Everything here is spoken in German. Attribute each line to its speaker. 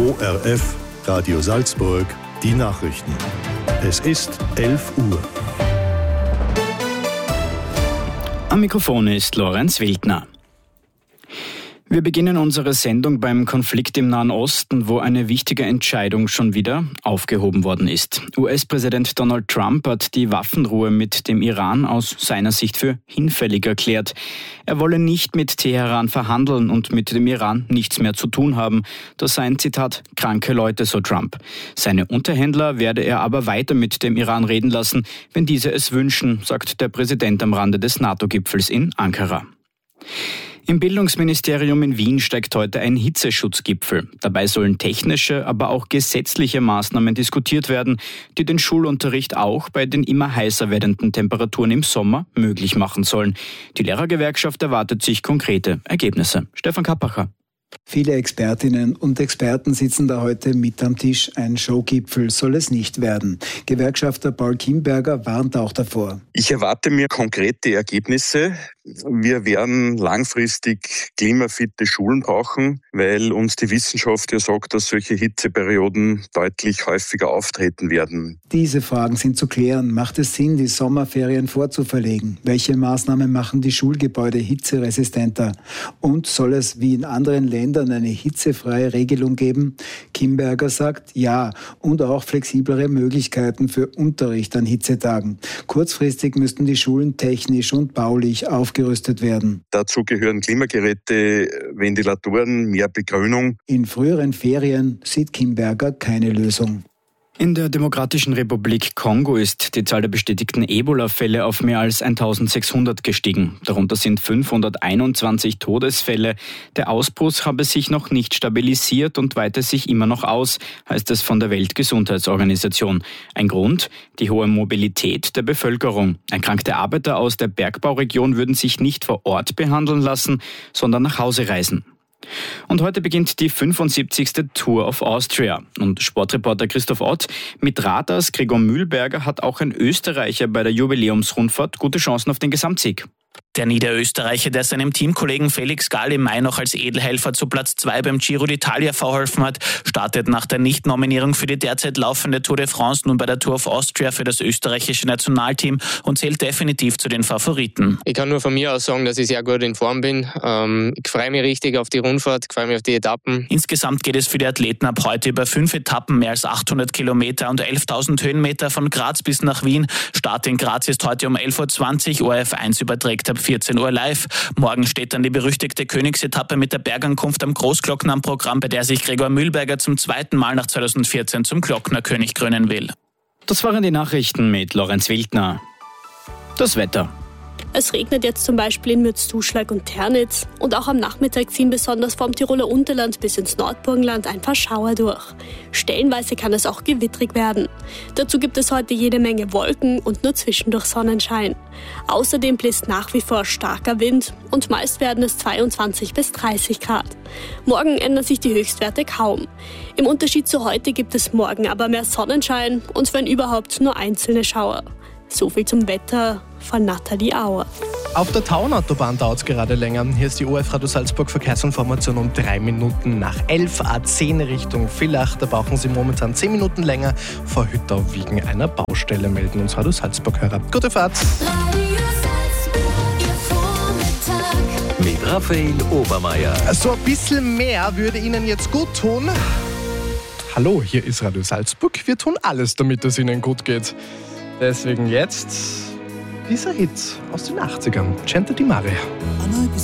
Speaker 1: ORF, Radio Salzburg, die Nachrichten. Es ist 11 Uhr.
Speaker 2: Am Mikrofon ist Lorenz Wildner. Wir beginnen unsere Sendung beim Konflikt im Nahen Osten, wo eine wichtige Entscheidung schon wieder aufgehoben worden ist. US-Präsident Donald Trump hat die Waffenruhe mit dem Iran aus seiner Sicht für hinfällig erklärt. Er wolle nicht mit Teheran verhandeln und mit dem Iran nichts mehr zu tun haben. Das seien, Zitat, kranke Leute, so Trump. Seine Unterhändler werde er aber weiter mit dem Iran reden lassen, wenn diese es wünschen, sagt der Präsident am Rande des NATO-Gipfels in Ankara. Im Bildungsministerium in Wien steigt heute ein Hitzeschutzgipfel. Dabei sollen technische, aber auch gesetzliche Maßnahmen diskutiert werden, die den Schulunterricht auch bei den immer heißer werdenden Temperaturen im Sommer möglich machen sollen. Die Lehrergewerkschaft erwartet sich konkrete Ergebnisse. Stefan Kappacher.
Speaker 3: Viele Expertinnen und Experten sitzen da heute mit am Tisch. Ein Showgipfel soll es nicht werden. Gewerkschafter Paul Kimberger warnt auch davor.
Speaker 4: Ich erwarte mir konkrete Ergebnisse. Wir werden langfristig klimafitte Schulen brauchen, weil uns die Wissenschaft ja sagt, dass solche Hitzeperioden deutlich häufiger auftreten werden.
Speaker 3: Diese Fragen sind zu klären. Macht es Sinn, die Sommerferien vorzuverlegen? Welche Maßnahmen machen die Schulgebäude hitzeresistenter? Und soll es wie in anderen Ländern eine hitzefreie Regelung geben? Kimberger sagt ja, und auch flexiblere Möglichkeiten für Unterricht an Hitzetagen. Kurzfristig müssten die Schulen technisch und baulich aufgerüstet werden.
Speaker 4: Dazu gehören Klimageräte, Ventilatoren, mehr Begrünung.
Speaker 3: In früheren Ferien sieht Kimberger keine Lösung.
Speaker 2: In der Demokratischen Republik Kongo ist die Zahl der bestätigten Ebola-Fälle auf mehr als 1600 gestiegen. Darunter sind 521 Todesfälle. Der Ausbruch habe sich noch nicht stabilisiert und weite sich immer noch aus, heißt es von der Weltgesundheitsorganisation. Ein Grund? Die hohe Mobilität der Bevölkerung. Erkrankte Arbeiter aus der Bergbauregion würden sich nicht vor Ort behandeln lassen, sondern nach Hause reisen. Und heute beginnt die 75. Tour of Austria. Und Sportreporter Christoph Ott: mit Raders Gregor Mühlberger hat auch ein Österreicher bei der Jubiläumsrundfahrt gute Chancen auf den Gesamtsieg.
Speaker 5: Der Niederösterreicher, der seinem Teamkollegen Felix Gall im Mai noch als Edelhelfer zu Platz 2 beim Giro d'Italia verholfen hat, startet nach der Nichtnominierung für die derzeit laufende Tour de France nun bei der Tour of Austria für das österreichische Nationalteam und zählt definitiv zu den Favoriten.
Speaker 6: Ich kann nur von mir aus sagen, dass ich sehr gut in Form bin. Ich freue mich richtig auf die Rundfahrt, ich freue mich auf die Etappen.
Speaker 5: Insgesamt geht es für die Athleten ab heute über 5 Etappen, mehr als 800 Kilometer und 11.000 Höhenmeter von Graz bis nach Wien. Start in Graz ist heute um 11.20 Uhr, ORF1 überträgt ab 14 Uhr live. Morgen steht dann die berüchtigte Königsetappe mit der Bergankunft am Großglockner am Programm, bei der sich Gregor Mühlberger zum zweiten Mal nach 2014 zum Glocknerkönig krönen will.
Speaker 2: Das waren die Nachrichten mit Lorenz Wildner. Das Wetter.
Speaker 7: Es regnet jetzt zum Beispiel in Mürzzuschlag und Ternitz und auch am Nachmittag ziehen besonders vom Tiroler Unterland bis ins Nordburgenland ein paar Schauer durch. Stellenweise kann es auch gewittrig werden. Dazu gibt es heute jede Menge Wolken und nur zwischendurch Sonnenschein. Außerdem bläst nach wie vor starker Wind und meist werden es 22 bis 30 Grad. Morgen ändern sich die Höchstwerte kaum. Im Unterschied zu heute gibt es morgen aber mehr Sonnenschein und wenn überhaupt nur einzelne Schauer. So viel zum Wetter von Nathalie Auer.
Speaker 8: Auf der Taunautobahn dauert es gerade länger. Hier ist die ORF Radio Salzburg Verkehrsinformation um 3 Minuten nach 11 A10 Richtung Villach. Da brauchen Sie momentan 10 Minuten länger vor Hüttau wegen einer Baustelle, melden uns Radio Salzburg-Hörer. Gute Fahrt!
Speaker 1: Mit Raphael Obermeier.
Speaker 8: So ein bisschen mehr würde Ihnen jetzt gut tun. Hallo, hier ist Radio Salzburg. Wir tun alles, damit es Ihnen gut geht. Deswegen jetzt dieser Hit aus den 80ern, Gente di Mare.